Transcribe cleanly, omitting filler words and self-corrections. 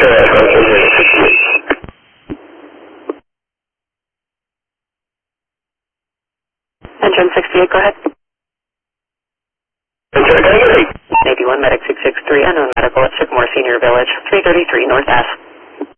Engine 68, go ahead. Navy 1, Medic 663, unknown medical at Sycamore Senior Village, 333 North Ave.